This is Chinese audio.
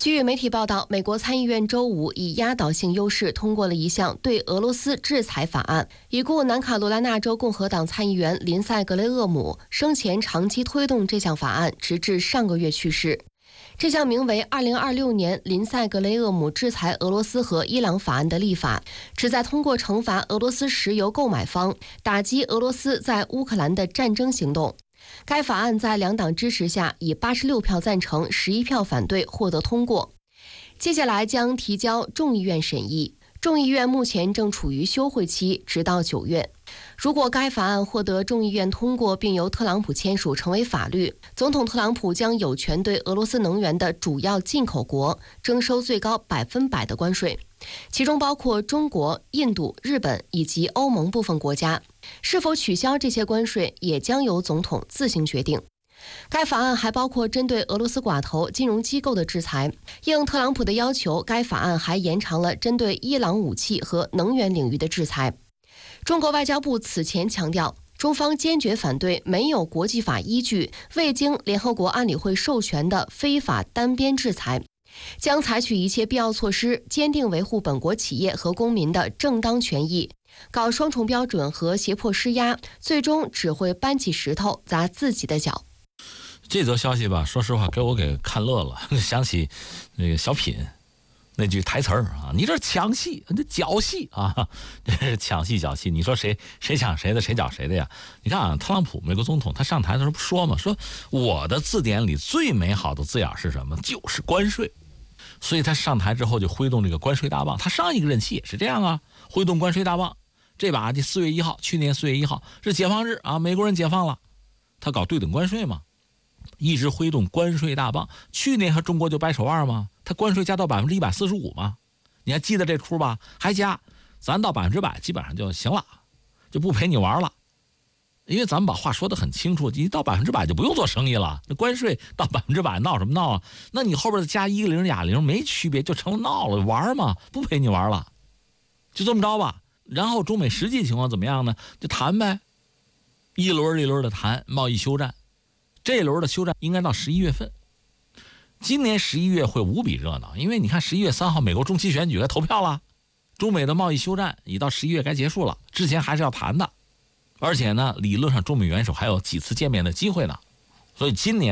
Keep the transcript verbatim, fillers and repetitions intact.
据媒体报道，美国参议院周五以压倒性优势通过了一项对俄罗斯制裁法案。已故南卡罗来纳州共和党参议员林赛·格雷厄姆生前长期推动这项法案，直至上个月去世。这项名为二零二六年林赛·格雷厄姆制裁俄罗斯和伊朗法案的立法，旨在通过惩罚俄罗斯石油购买方，打击俄罗斯在乌克兰的战争行动。该法案在两党支持下，以八十六票赞成、十一票反对获得通过。接下来将提交众议院审议，众议院目前正处于休会期，直到九月。如果该法案获得众议院通过，并由特朗普签署成为法律，总统特朗普将有权对俄罗斯能源的主要进口国征收最高百分百的关税，其中包括中国、印度、日本以及欧盟部分国家。是否取消这些关税，也将由总统自行决定。该法案还包括针对俄罗斯寡头金融机构的制裁。应特朗普的要求，该法案还延长了针对伊朗武器和能源领域的制裁。中国外交部此前强调，中方坚决反对没有国际法依据、未经联合国安理会授权的非法单边制裁，将采取一切必要措施，坚定维护本国企业和公民的正当权益。搞双重标准和胁迫施压，最终只会搬起石头砸自己的脚。 这则消息吧，说实话给我给看乐了，想起那个小品那句台词儿啊，你这抢戏，这搅戏啊，这是抢戏搅戏。你说谁谁抢谁的，谁搅谁的呀？你看啊，特朗普美国总统他上台的时候不说嘛，说我的字典里最美好的字眼是什么？就是关税。所以他上台之后就挥动这个关税大棒，他上一个任期也是这样啊，挥动关税大棒。这把这四月一号，去年四月一号是解放日啊，美国人解放了，他搞对等关税嘛，一直挥动关税大棒。去年和中国就掰手腕嘛，他关税加到百分之一百四十五嘛，你还记得这出吧？还加，咱到百分之百基本上就行了，就不陪你玩了。因为咱们把话说得很清楚，你到百分之百就不用做生意了。那关税到百分之百闹什么闹啊？那你后边的加一个零俩零没区别，就成了闹了，玩嘛，不陪你玩了，就这么着吧。然后中美实际情况怎么样呢？就谈呗，一轮一轮的谈贸易休战，这一轮的休战应该到十一月份。今年十一月会无比热闹，因为你看十一月三号美国中期选举该投票了，中美的贸易休战已到十一月该结束了，之前还是要谈的，而且呢，理论上中美元首还有几次见面的机会呢，所以今年